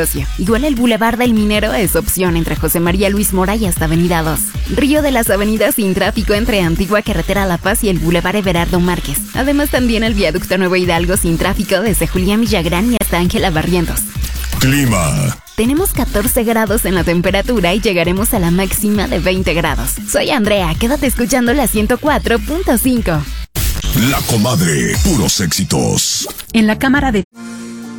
Igual el Boulevard del Minero es opción entre José María Luis Mora y hasta Avenida 2. Río de las Avenidas sin tráfico entre Antigua Carretera La Paz y el Boulevard Everardo Márquez. Además también el Viaducto Nuevo Hidalgo sin tráfico desde Julián Villagrán y hasta Ángela Barrientos. Clima. Tenemos 14 grados en la temperatura y llegaremos a la máxima de 20 grados. Soy Andrea, quédate escuchando la 104.5. La Comadre, puros éxitos. En la Cámara de